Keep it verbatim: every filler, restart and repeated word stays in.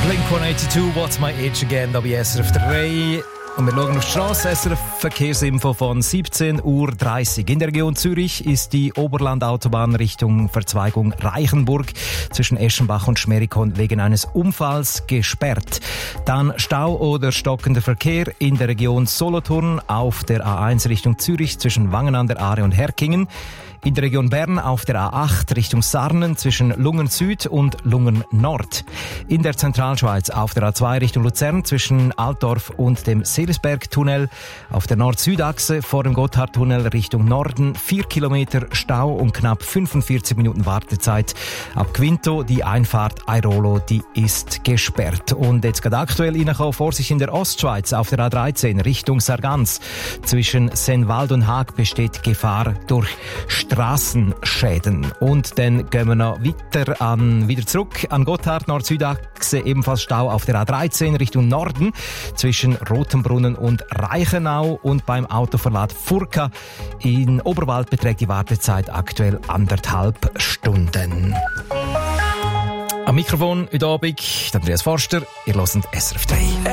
Blink hundertzweiundachtzig, What's My Age Again, da bei S R F drei. Und wir schauen auf die Straße. S R F Verkehrsinfo von siebzehn Uhr dreißig. In der Region Zürich ist die Oberlandautobahn Richtung Verzweigung Reichenburg zwischen Eschenbach und Schmerikon wegen eines Unfalls gesperrt. Dann Stau oder stockender Verkehr in der Region Solothurn auf der A eins Richtung Zürich zwischen Wangen an der Aare und Herkingen. In der Region Bern auf der A acht Richtung Sarnen zwischen Lungen Süd und Lungen Nord. In der Zentralschweiz auf der A zwei Richtung Luzern zwischen Altdorf und dem Seelisberg-Tunnel. Auf der Nord-Süd-Achse vor dem Gotthardtunnel Richtung Norden vier Kilometer Stau und knapp fünfundvierzig Minuten Wartezeit. Ab Quinto die Einfahrt Airolo, die ist gesperrt. Und jetzt gerade aktuell reinkommen, Vorsicht in der Ostschweiz auf der A dreizehn Richtung Sargans. Zwischen Sennwald und Haag besteht Gefahr durch Straßenschäden. Und dann gehen wir noch weiter an, wieder zurück an Gotthard, Nord-Süd-Achse, ebenfalls Stau auf der A dreizehn Richtung Norden zwischen Rotenbrunnen und Reichenau und beim Autoverlad Furka in Oberwald beträgt die Wartezeit aktuell anderthalb Stunden. Am Mikrofon heute Abend Andreas Forster, ihr hört S R F drei.